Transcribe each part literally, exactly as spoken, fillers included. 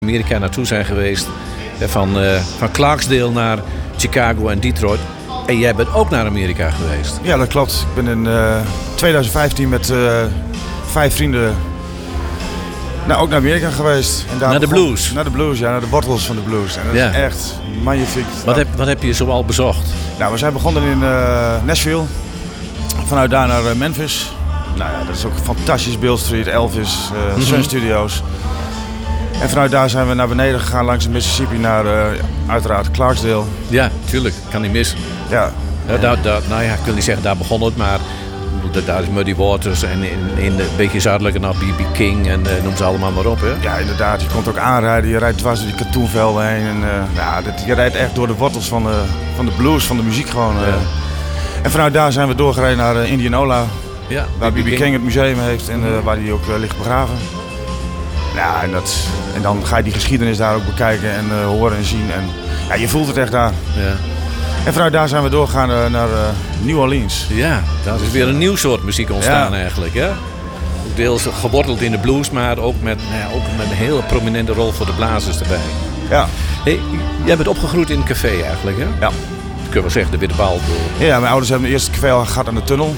Amerika naartoe zijn geweest. Van, uh, van Clarksdale naar Chicago en Detroit. En jij bent ook naar Amerika geweest. Ja, dat klopt. Ik ben in uh, twintig vijftien met uh, vijf vrienden nou, ook naar Amerika geweest. En daar naar de begon, blues? Naar de blues, ja. Naar de wortels van de blues. En dat ja. is echt magnifiek. Wat heb, wat heb je zoal bezocht? Nou, we zijn begonnen in uh, Nashville. Vanuit daar naar uh, Memphis. Nou ja, dat is ook fantastisch. Beale Street, Elvis, uh, mm-hmm. Sun Studios. En vanuit daar zijn we naar beneden gegaan langs de Mississippi naar uh, uiteraard Clarksdale. Ja, tuurlijk. Kan niet mis. Ja. ja daar, daar, nou ja, ik wil niet zeggen daar begon het, maar daar is Muddy Waters en in, in een beetje zuidelijker naar B B King en uh, noem ze allemaal maar op. Hè? Ja, inderdaad. Je komt ook aanrijden. Je rijdt dwars door die katoenvelden heen. En, uh, ja, dit, je rijdt echt door de wortels van de, van de blues, van de muziek gewoon. Uh. Ja. En vanuit daar zijn we doorgereden naar uh, Indianola. Ja, waar B B King. King het museum heeft en uh, waar hij ook uh, ligt begraven. Ja, en, dat, en dan ga je die geschiedenis daar ook bekijken en uh, horen en zien. En, ja, je voelt het echt daar. Ja. En vanuit daar zijn we doorgegaan uh, naar uh, New Orleans. Ja, dat is weer een nieuw soort muziek ontstaan ja. eigenlijk. Hè? Deels geworteld in de blues, maar ook met, nou ja, ook met een hele prominente rol voor de blazers erbij. Ja. Hey, jij bent opgegroeid in een café eigenlijk, hè? Ja. Kun je wel zeggen, de Witte Bal. Ja, mijn ouders hebben eerst het café al gehad aan de tunnel.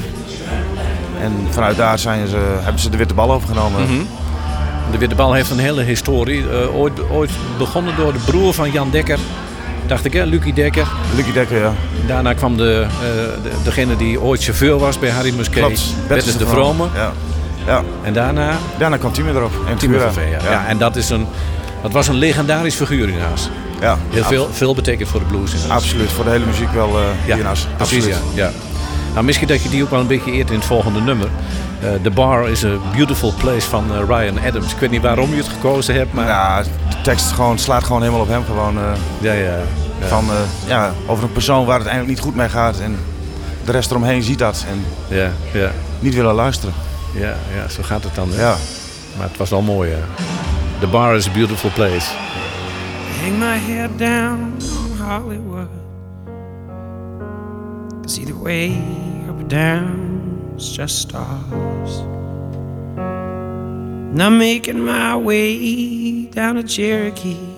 En vanuit daar zijn ze, hebben ze de Witte Bal overgenomen. Mm-hmm. De Witte Bal heeft een hele historie. Uh, ooit, ooit begonnen door de broer van Jan Dekker. Dacht ik, hè? Lucie Dekker. Lucie Dekker, ja. Daarna kwam de, uh, de, degene die ooit chauffeur was bij Harry Musquet. Bertus de Vrome. Ja. Ja. En daarna... Daarna kwam Timur erop. En Timur Café, ja. Ja. ja. En dat, is een, dat was een legendarisch figuur in Haas. Ja. Heel veel, veel betekent voor de blues in Haas. Absoluut, voor de hele muziek wel uh, ja, in Haas. Precies, ja. ja. Nou, misschien dat je die ook wel een beetje eert in het volgende nummer. Uh, The Bar is a Beautiful Place van uh, Ryan Adams. Ik weet niet waarom je het gekozen hebt, maar... Ja, de tekst gewoon, slaat gewoon helemaal op hem. Gewoon, uh, ja, ja, ja. Van, uh, ja, over een persoon waar het eigenlijk niet goed mee gaat. En de rest eromheen ziet dat. En ja, ja. niet willen luisteren. Ja, ja, zo gaat het dan. Hè? Ja. Maar het was wel mooi. Hè? The Bar is a Beautiful Place. Hang my head down on Hollywood. Cause either way up or down, it's just stars. And I'm making my way down to Cherokee.